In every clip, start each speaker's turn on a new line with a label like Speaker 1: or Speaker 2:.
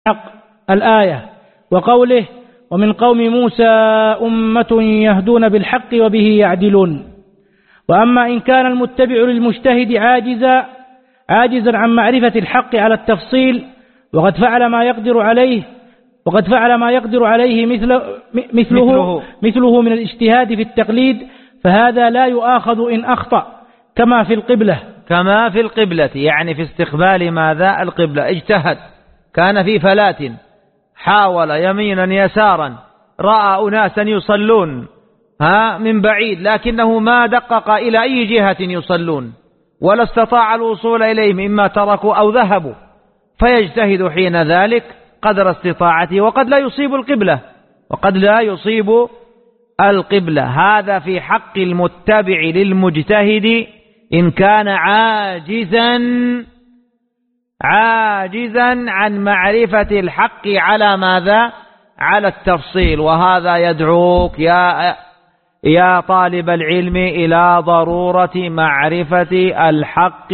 Speaker 1: الآية، وقوله: ومن قوم موسى أمة يهدون بالحق وبه يعدلون. وأما إن كان المتبع للمجتهد عاجزا عن معرفة الحق على التفصيل وقد فعل ما يقدر عليه مثله من الاجتهاد في التقليد، فهذا لا يؤاخذ إن أخطأ، كما في القبلة، يعني في استقبال ماذا؟ القبلة. اجتهد، كان في فلاة، حاول يمينا يسارا، رأى أناسا يصلون من بعيد، لكنه ما دقق إلى أي جهة يصلون ولا استطاع الوصول إليهم، إما تركوا أو ذهبوا، فيجتهد حين ذلك قدر استطاعته، وقد لا يصيب القبلة. هذا في حق المتبع للمجتهد إن كان عاجزا عن معرفة الحق على ماذا؟ على التفصيل. وهذا يدعوك يا طالب العلم إلى ضرورة معرفة الحق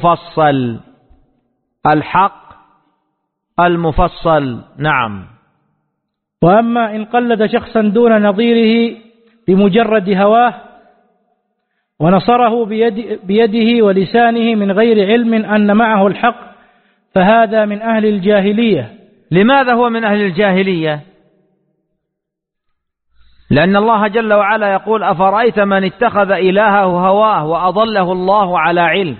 Speaker 1: المفصل. نعم. وأما إن قلد شخصا دون نظيره بمجرد هواه ونصره بيده ولسانه من غير علم أن معه الحق، فهذا من أهل الجاهلية. لماذا هو من أهل الجاهلية؟ لأن الله جل وعلا يقول: أفرأيت من اتخذ إلهه هواه وأضله الله على علم.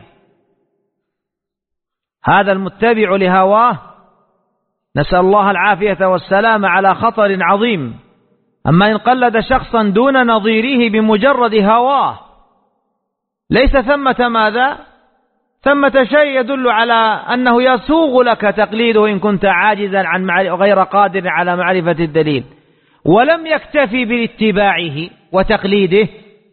Speaker 1: هذا المتبع لهواه، نسأل الله العافية والسلام، على خطر عظيم. أما إن قلد شخصا دون نظيره بمجرد هواه، ليس ثمة ماذا؟ ثمة شيء يدل على أنه يسوغ لك تقليده إن كنت عاجزا عن غير قادر على معرفة الدليل، ولم يكتفي باتباعه وتقليده،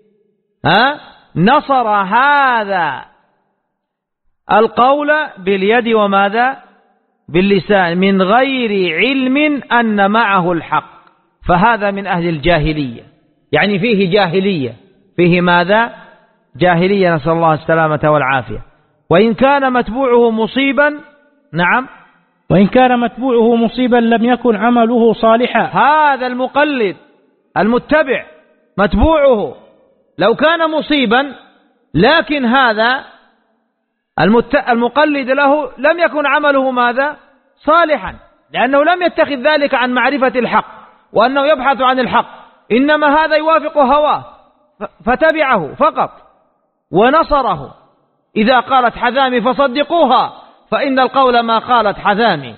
Speaker 1: نصر هذا القول باليد وماذا؟ باللسان، من غير علم أن معه الحق، فهذا من أهل الجاهلية. يعني فيه جاهلية، فيه ماذا؟ جاهلية، نسأل الله السلامة والعافية. وإن كان متبوعه مصيبا، نعم، وإن كان متبوعه مصيبا لم يكن عمله صالحا. هذا المقلد المتبع متبوعه لو كان مصيبا، لكن هذا المقلد له لم يكن عمله ماذا؟ صالحا، لأنه لم يتخذ ذلك عن معرفة الحق وأنه يبحث عن الحق، إنما هذا يوافق هواه فتبعه فقط ونصره. إذا قالت حذامي فصدقوها، فإن القول ما قالت حذامي.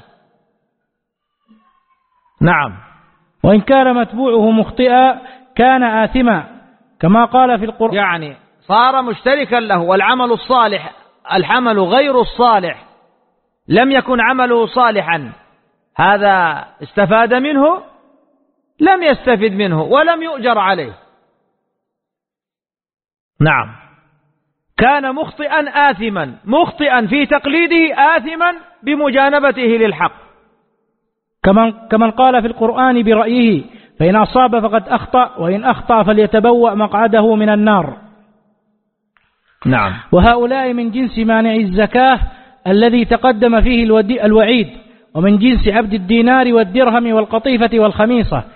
Speaker 1: نعم. وإن كان متبوعه مخطئا كان آثما، كما قال في القرآن، يعني صار مشتركا له. والعمل الصالح، العمل غير الصالح لم يكن عمله صالحا، هذا استفاد منه؟ لم يستفد منه ولم يؤجر عليه. نعم. كان مخطئا آثما، مخطئا في تقليده، آثما بمجانبته للحق، كمن قال في القرآن برأيه: فإن أصاب فقد أخطأ، وإن أخطأ فليتبوأ مقعده من النار.
Speaker 2: نعم.
Speaker 1: وهؤلاء من جنس مانع الزكاة الذي تقدم فيه الوعيد، ومن جنس عبد الدينار والدرهم والقطيفة والخميصة،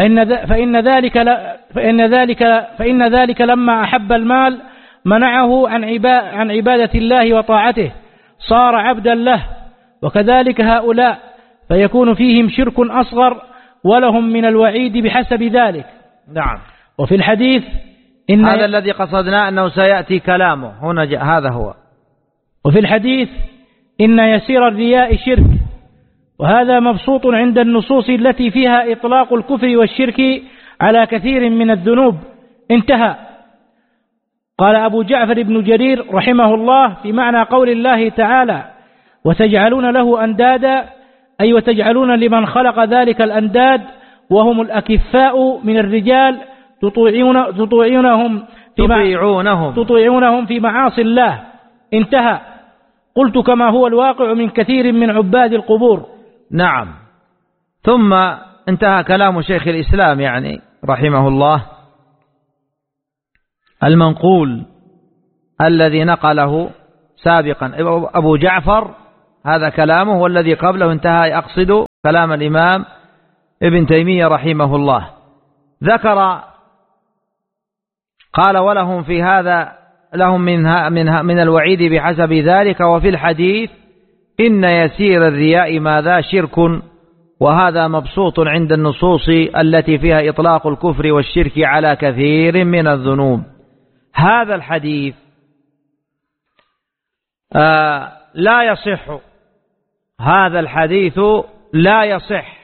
Speaker 1: فإن ذلك لما أحب المال منعه عن عبادة الله وطاعته، صار عبدا له. وكذلك هؤلاء فيكون فيهم شرك أصغر، ولهم من الوعيد بحسب ذلك.
Speaker 2: نعم.
Speaker 1: وفي الحديث
Speaker 2: هذا الذي قصدنا أنه سيأتي كلامه هنا، هذا هو.
Speaker 1: وفي الحديث: إن يسير الرياء شرك، وهذا مبسوط عند النصوص التي فيها إطلاق الكفر والشرك على كثير من الذنوب. انتهى. قال أبو جعفر بن جرير رحمه الله في معنى قول الله تعالى: وتجعلون له أندادا، أي وتجعلون لمن خلق ذلك الأنداد، وهم الأكفاء من الرجال تطيعونهم في معاصي الله. انتهى. قلت: كما هو الواقع من كثير من عباد القبور.
Speaker 2: نعم. ثم انتهى كلام شيخ الإسلام يعني رحمه الله، المنقول الذي نقله سابقا أبو جعفر، هذا كلامه، والذي قبله انتهى، أقصد
Speaker 1: كلام الإمام ابن تيمية رحمه الله. ذكر قال ولهم في هذا لهم من الوعيد بحسب ذلك. وفي الحديث إن يسير الرياء ماذا شرك، وهذا مبسوط عند النصوص التي فيها إطلاق الكفر والشرك على كثير من الذنوب. هذا الحديث لا يصح، هذا الحديث لا يصح.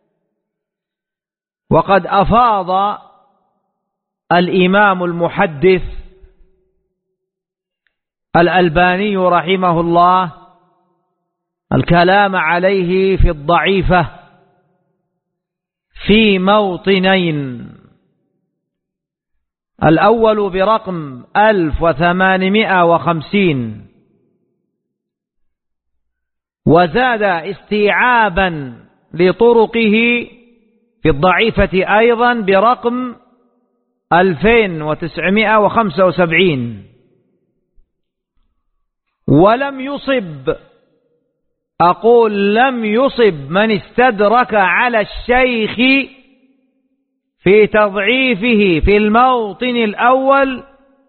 Speaker 1: وقد أفاض الإمام المحدث الألباني رحمه الله الكلام عليه في الضعيفة في موطنين. الأول برقم 1850، وزاد استيعابا لطرقه في الضعيفة أيضا برقم 2975. ولم يصب، أقول لم يصب من استدرك على الشيخ في تضعيفه في الموطن الأول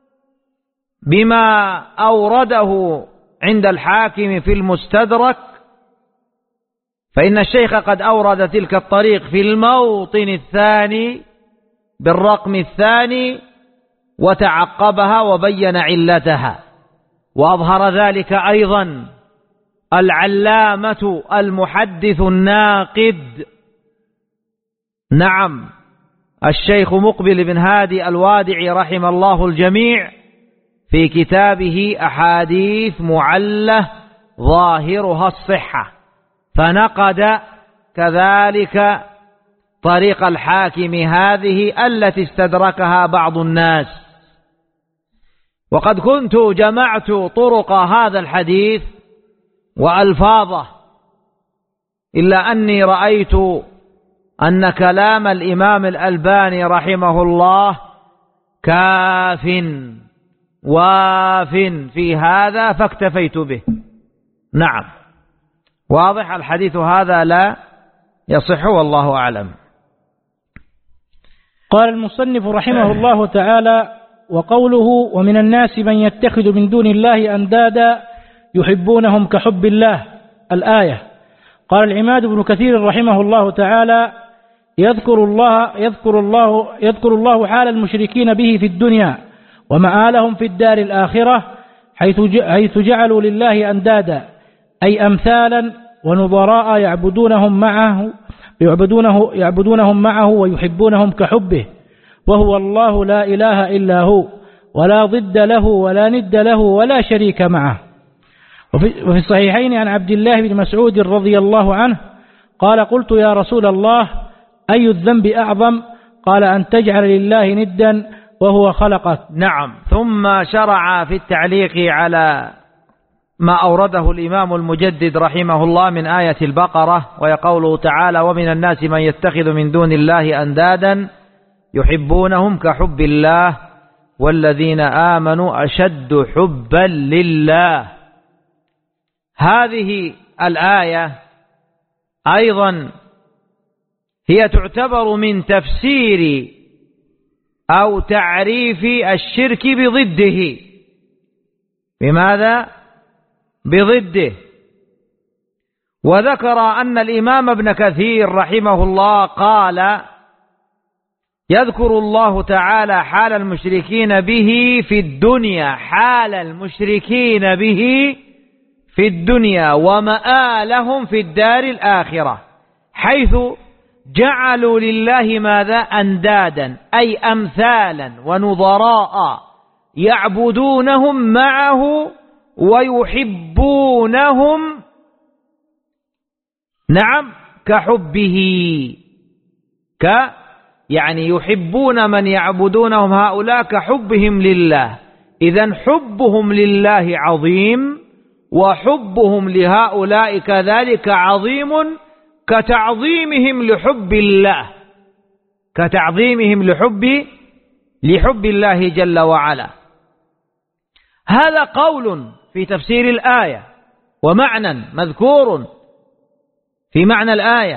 Speaker 1: بما أورده عند الحاكم في المستدرك، فإن الشيخ قد أورد تلك الطريق في الموطن الثاني بالرقم الثاني وتعقبها وبين علتها. وأظهر ذلك أيضا العلامة المحدث الناقد، نعم، الشيخ مقبل بن هادي الوادعي رحم الله الجميع في كتابه أحاديث معلة ظاهرها الصحة، فنقد كذلك طريق الحاكم هذه التي استدركها بعض الناس. وقد كنت جمعت طرق هذا الحديث وألفاظه، إلا أني رأيت أن كلام الإمام الألباني رحمه الله كاف واف في هذا فاكتفيت به. نعم، واضح الحديث هذا لا يصح والله أعلم.
Speaker 3: قال المصنف رحمه الله تعالى: وقوله ومن الناس من يتخذ من دون الله أندادا يحبونهم كحب الله، الآية. قال العماد بن كثير رحمه الله تعالى: يذكر الله حال المشركين به في الدنيا ومآلهم في الدار الآخرة، حيث جعلوا لله أندادا، أي أمثالا ونظراء يعبدونهم معه ويحبونهم كحبه، وهو الله لا إله إلا هو، ولا ضد له ولا ند له ولا شريك معه. وفي الصحيحين عن عبد الله بن مسعود رضي الله عنه قال: قلت يا رسول الله أي الذنب أعظم؟ قال: أن تجعل لله ندا وهو خلقك.
Speaker 1: نعم. ثم شرع في التعليق على ما أورده الإمام المجدد رحمه الله من آية البقرة، ويقوله تعالى: ومن الناس من يتخذ من دون الله أندادا يحبونهم كحب الله والذين آمنوا أشد حبا لله. هذه الآية أيضا هي تعتبر من تفسير أو تعريف الشرك بضده. بماذا؟ بضده. وذكر أن الإمام ابن كثير رحمه الله قال: يذكر الله تعالى حال المشركين به في الدنيا، حال المشركين به في الدنيا ومآلهم في الدار الآخرة، حيث جعلوا لله ماذا؟ أندادا، أي أمثالا ونظراء يعبدونهم معه ويحبونهم، نعم، كحبه، يعني يحبون من يعبدونهم هؤلاء كحبهم لله. إذن حبهم لله عظيم، وحبهم لهؤلاء كذلك عظيم، كتعظيمهم لحب الله، كتعظيمهم لحب الله جل وعلا. هذا قول في تفسير الآية، ومعنى مذكور في معنى الآية.